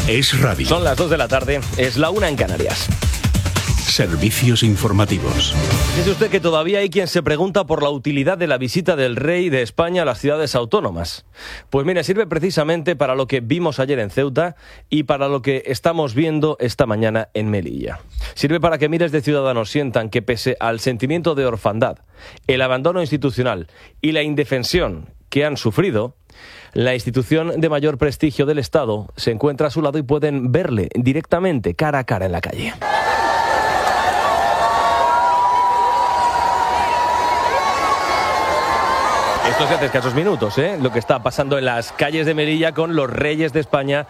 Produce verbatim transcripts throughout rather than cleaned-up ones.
Es radio. Son las dos de la tarde, es la una en Canarias. Servicios informativos. Dice usted que todavía hay quien se pregunta por la utilidad de la visita del rey de España a las ciudades autónomas. Pues mira, sirve precisamente para lo que vimos ayer en Ceuta y para lo que estamos viendo esta mañana en Melilla. Sirve para que miles de ciudadanos sientan que pese al sentimiento de orfandad, el abandono institucional y la indefensión que han sufrido, la institución de mayor prestigio del Estado se encuentra a su lado y pueden verle directamente cara a cara en la calle. Esto es hace escasos minutos, ¿eh? Lo que está pasando en las calles de Melilla con los reyes de España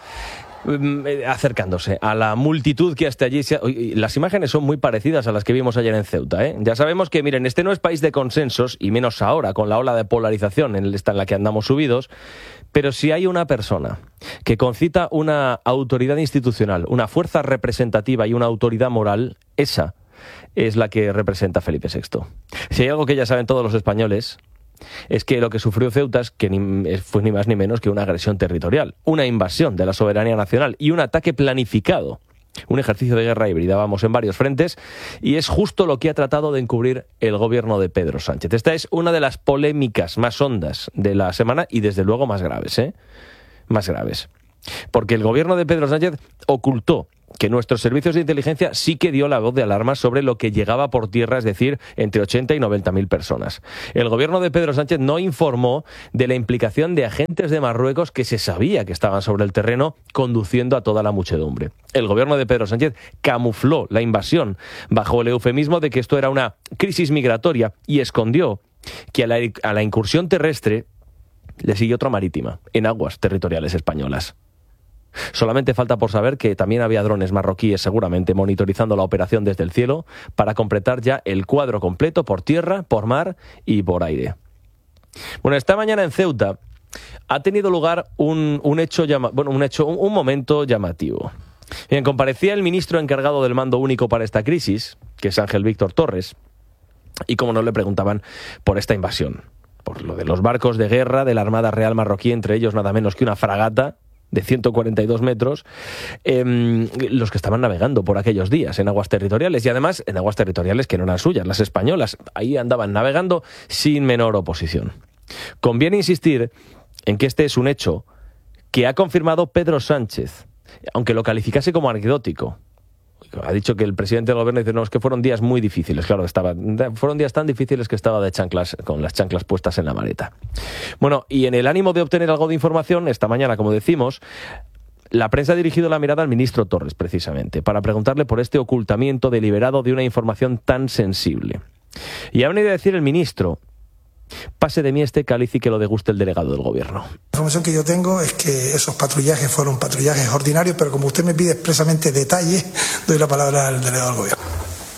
eh, acercándose a la multitud que hasta allí se ha... Las imágenes son muy parecidas a las que vimos ayer en Ceuta, ¿eh? Ya sabemos que, miren, este no es país de consensos, y menos ahora, con la ola de polarización en esta en la que andamos subidos, pero si hay una persona que concita una autoridad institucional, una fuerza representativa y una autoridad moral, esa es la que representa Felipe sexto. Si hay algo que ya saben todos los españoles, es que lo que sufrió Ceuta es que ni, fue ni más ni menos que una agresión territorial, una invasión de la soberanía nacional y un ataque planificado, un ejercicio de guerra híbrida, vamos, en varios frentes, y es justo lo que ha tratado de encubrir el gobierno de Pedro Sánchez. Esta es una de las polémicas más hondas de la semana y desde luego más graves, ¿eh? Más graves. Porque el gobierno de Pedro Sánchez ocultó que nuestros servicios de inteligencia sí que dio la voz de alarma sobre lo que llegaba por tierra, es decir, entre ochenta y noventa mil personas. El gobierno de Pedro Sánchez no informó de la implicación de agentes de Marruecos que se sabía que estaban sobre el terreno conduciendo a toda la muchedumbre. El gobierno de Pedro Sánchez camufló la invasión bajo el eufemismo de que esto era una crisis migratoria y escondió que a la, a la incursión terrestre le siguió otra marítima en aguas territoriales españolas. Solamente falta por saber que también había drones marroquíes seguramente monitorizando la operación desde el cielo para completar ya el cuadro completo por tierra, por mar y por aire. Bueno, esta mañana en Ceuta ha tenido lugar un, un hecho, llama, bueno, un hecho, un, un momento llamativo. Bien, comparecía el ministro encargado del mando único para esta crisis, que es Ángel Víctor Torres, y como no le preguntaban por esta invasión, por lo de los barcos de guerra de la Armada Real marroquí, entre ellos nada menos que una fragata de ciento cuarenta y dos metros, eh, los que estaban navegando por aquellos días en aguas territoriales, y además en aguas territoriales que no eran suyas, las españolas. Ahí andaban navegando sin menor oposición. Conviene insistir en que este es un hecho que ha confirmado Pedro Sánchez, aunque lo calificase como anecdótico. Ha dicho que el presidente del gobierno dice, no, es que fueron días muy difíciles. Claro, estaba, fueron días tan difíciles que estaba de chanclas, con las chanclas puestas en la maleta. Bueno, y en el ánimo de obtener algo de información, esta mañana, como decimos, la prensa ha dirigido la mirada al ministro Torres, precisamente, para preguntarle por este ocultamiento deliberado de una información tan sensible. Y ha venido a decir el ministro: pase de mí este cáliz y que lo deguste el delegado del gobierno. La información que yo tengo es que esos patrullajes fueron patrullajes ordinarios, pero como usted me pide expresamente detalles, doy la palabra al delegado del gobierno.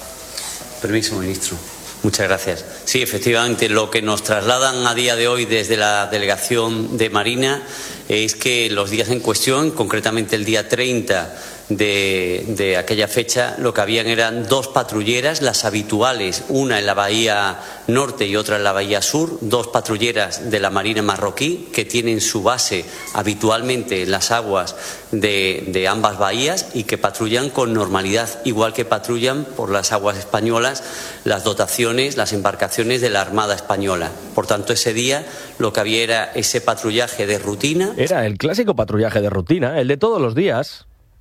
Permiso, ministro. Muchas gracias. Sí, efectivamente, lo que nos trasladan a día de hoy desde la delegación de Marina es que los días en cuestión, concretamente el día treinta de, de aquella fecha, lo que habían eran dos patrulleras, las habituales, una en la bahía norte y otra en la bahía sur, dos patrulleras de la Marina marroquí que tienen su base habitualmente en las aguas de, de ambas bahías y que patrullan con normalidad, igual que patrullan por las aguas españolas las dotaciones, las embarcaciones de la Armada Española. Por tanto, ese día lo que había era ese patrullaje de rutina. Era el clásico patrullaje de rutina, el de todos los días.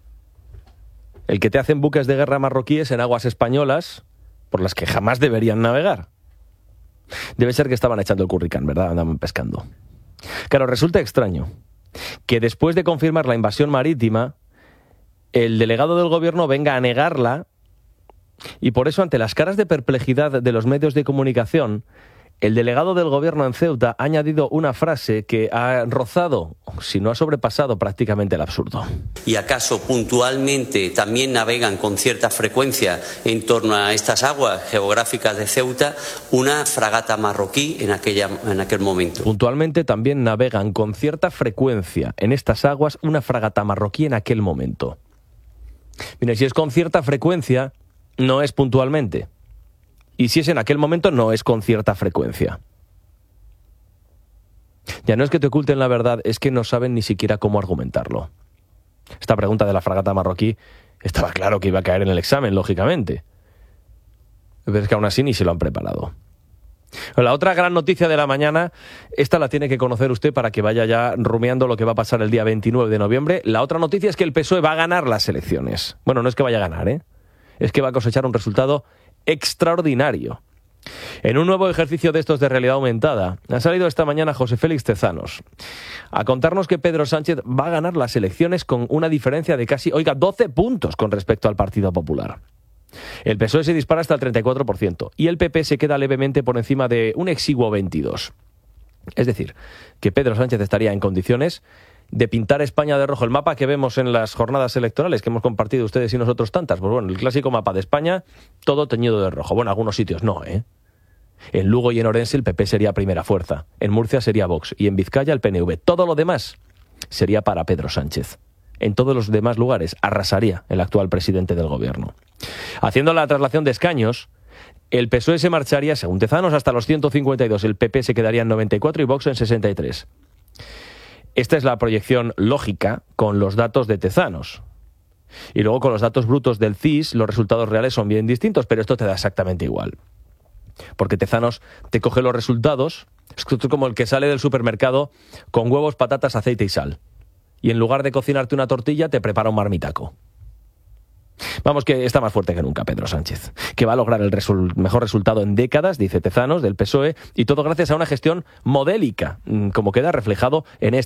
El que te hacen buques de guerra marroquíes en aguas españolas por las que jamás deberían navegar. Debe ser que estaban echando el curricán, ¿verdad? Andaban pescando. Claro, resulta extraño que después de confirmar la invasión marítima, el delegado del gobierno venga a negarla, y por eso, ante las caras de perplejidad de los medios de comunicación, el delegado del gobierno en Ceuta ha añadido una frase que ha rozado, si no ha sobrepasado, prácticamente el absurdo. ¿Y acaso puntualmente también navegan con cierta frecuencia en torno a estas aguas geográficas de Ceuta una fragata marroquí en, aquella, en aquel momento? Puntualmente también navegan con cierta frecuencia en estas aguas una fragata marroquí en aquel momento. Mire, si es con cierta frecuencia, no es puntualmente. Y si es en aquel momento, no es con cierta frecuencia. Ya no es que te oculten la verdad, es que no saben ni siquiera cómo argumentarlo. Esta pregunta de la fragata marroquí estaba claro que iba a caer en el examen, lógicamente. Pero es que aún así ni se lo han preparado. La otra gran noticia de la mañana, esta la tiene que conocer usted para que vaya ya rumiando lo que va a pasar el día veintinueve de noviembre. La otra noticia es que el P S O E va a ganar las elecciones. Bueno, no es que vaya a ganar, ¿eh? Es que va a cosechar un resultado extraordinario. En un nuevo ejercicio de estos de realidad aumentada, ha salido esta mañana José Félix Tezanos a contarnos que Pedro Sánchez va a ganar las elecciones con una diferencia de casi, oiga, doce puntos con respecto al Partido Popular. El P S O E se dispara hasta el treinta y cuatro por ciento y el P P se queda levemente por encima de un exiguo veintidós por ciento. Es decir, que Pedro Sánchez estaría en condiciones de pintar España de rojo. El mapa que vemos en las jornadas electorales que hemos compartido ustedes y nosotros tantas, pues bueno, el clásico mapa de España, todo teñido de rojo. Bueno, algunos sitios no, ¿eh? En Lugo y en Orense el P P sería primera fuerza, en Murcia sería Vox y en Vizcaya el P N V. Todo lo demás sería para Pedro Sánchez. En todos los demás lugares arrasaría el actual presidente del gobierno. Haciendo la traslación de escaños, el P S O E se marcharía, según Tezanos, hasta los ciento cincuenta y dos, el P P se quedaría en noventa y cuatro y Vox en sesenta y tres. Esta es la proyección lógica con los datos de Tezanos. Y luego con los datos brutos del C I S los resultados reales son bien distintos, pero esto te da exactamente igual. Porque Tezanos te coge los resultados, es como el que sale del supermercado con huevos, patatas, aceite y sal. Y en lugar de cocinarte una tortilla, te prepara un marmitaco. Vamos, que está más fuerte que nunca Pedro Sánchez, que va a lograr el resul- mejor resultado en décadas, dice Tezanos, del P S O E, y todo gracias a una gestión modélica, como queda reflejado en este